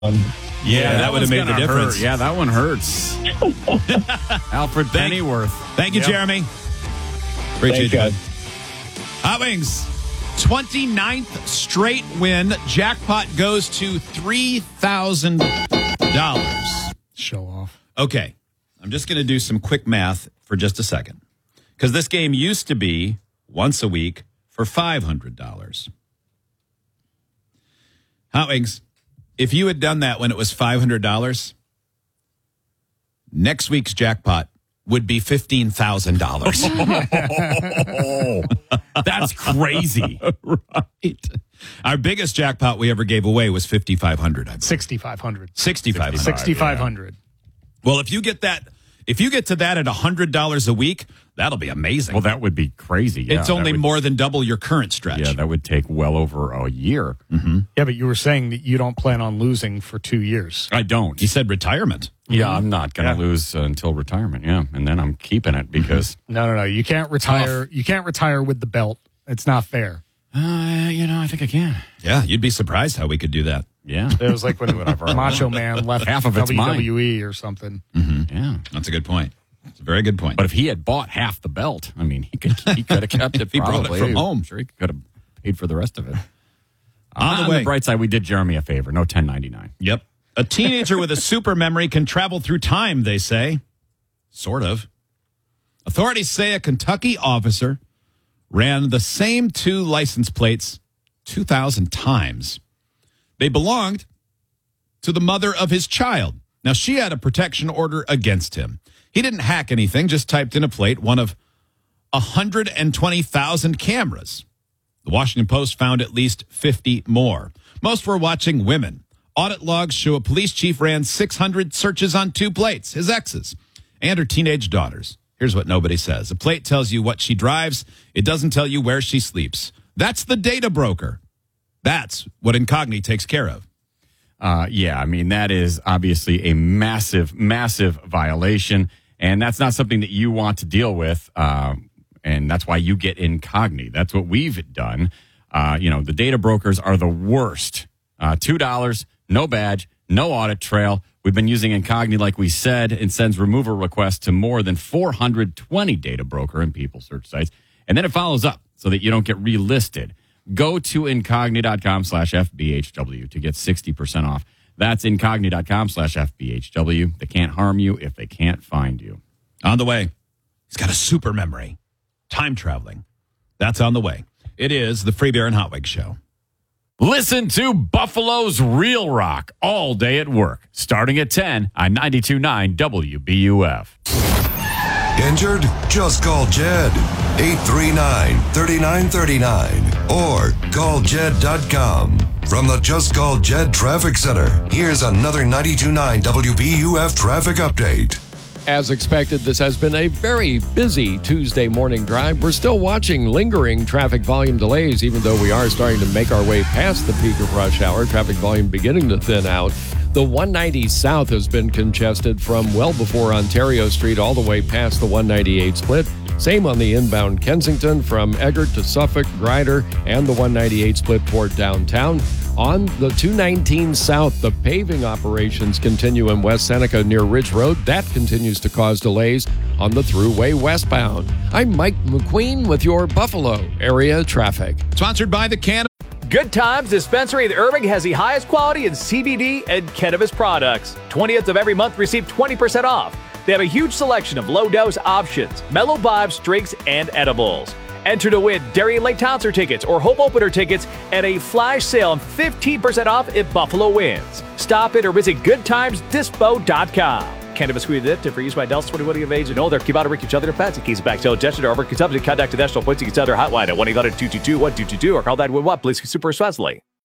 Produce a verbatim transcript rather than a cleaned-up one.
Yeah, yeah, that would have made the difference. Hurt. Yeah, that one hurts. Alfred Pennyworth. Thank you, yep. Jeremy. Appreciate Thanks, you. guys. Hot Wings, twenty-ninth straight win. Jackpot goes to three thousand dollars. Show off. Okay, I'm just going to do some quick math for just a second. Because this game used to be once a week for five hundred dollars. Hot Wings, if you had done that when it was five hundred dollars, next week's jackpot would be fifteen thousand dollars. Oh, that's crazy. Right. Our biggest jackpot we ever gave away was fifty-five hundred dollars. sixty-five hundred dollars. sixty-five hundred dollars. sixty-five hundred dollars. Well, if you get that, if you get to that at one hundred dollars a week, that'll be amazing. Well, that would be crazy. Yeah, it's only would, more than double your current stretch. Yeah, that would take well over a year. Mm-hmm. Yeah, but you were saying that you don't plan on losing for two years. I don't. He said retirement. Yeah, I'm not going to Yeah. lose uh, until retirement. Yeah, and then I'm keeping it because No, no, no. You can't retire. You can't retire with the belt. It's not fair. uh, you know I think I can. Yeah, you'd be surprised how we could do that. Yeah, It was like when Macho Man left Half of it's W mine. W E or something. yeah. That's a good point. It's a very good point. But if he had bought half the belt, I mean, he could he could have kept it. He brought it probably. from home. I'm sure he could have paid for the rest of it. On the On way. the bright side, we did Jeremy a favor. No ten ninety-nine. Yep. A teenager with a super memory can travel through time, they say. Sort of. Authorities say a Kentucky officer ran the same two license plates two thousand times. They belonged to the mother of his child. Now, she had a protection order against him. He didn't hack anything, just typed in a plate, one of one hundred twenty thousand cameras. The Washington Post found at least fifty more. Most were watching women. Audit logs show a police chief ran six hundred searches on two plates, his exes, and her teenage daughters. Here's what nobody says. A plate tells you what she drives. It doesn't tell you where she sleeps. That's the data broker. That's what Incogni takes care of. Uh, yeah, I mean, that is obviously a massive, massive violation. And that's not something that you want to deal with. Uh, and that's why you get Incogni. That's what we've done. Uh, you know, the data brokers are the worst. Uh, two dollars, no badge, no audit trail. We've been using Incogni, like we said, and sends removal requests to more than four hundred twenty data broker and people search sites. And then it follows up so that you don't get relisted. Go to incogni.com slash FBHW to get sixty percent off. That's incogni.com slash FBHW. They can't harm you if they can't find you. On the way, he's got a super memory. Time traveling. That's on the way. It is the Free Beer and Hot Wings Show. Listen to Buffalo's Real Rock all day at work, starting at ten on ninety-two point nine W B U F. Injured? Just call Jed. eight three nine, three nine three nine or call jed dot com. From the Just Call Jed Traffic Center, here's another ninety-two point nine W B U F traffic update. As expected, this has been a very busy Tuesday morning drive. We're still watching lingering traffic volume delays, even though we are starting to make our way past the peak of rush hour. Traffic volume beginning to thin out. The one ninety South has been congested from well before Ontario Street all the way past the one ninety-eight split. Same on the inbound Kensington from Eggert to Suffolk, Grider, and the one ninety-eight split toward downtown. On the two nineteen South, the paving operations continue in West Seneca near Ridge Road. That continues to cause delays on the Thruway westbound. I'm Mike McQueen with your Buffalo area traffic. Sponsored by the Canada. Good Times Dispensary in Irving has the highest quality in C B D and cannabis products. twentieth of every month receive twenty percent off. They have a huge selection of low-dose options, mellow vibes, drinks, and edibles. Enter to win Darien Lake Concert tickets or home opener tickets and a flash sale and fifteen percent off if Buffalo wins. Stop in or visit good times dispo dot com. Cannabis created addictive for use by adults twenty-one years of age and older. Keep out of each other offense. In case of back ingestion or over consumption, contact the National Points Against Other Hotline at one eight hundred two two two one two two two or call nine one one. Please super responsibly.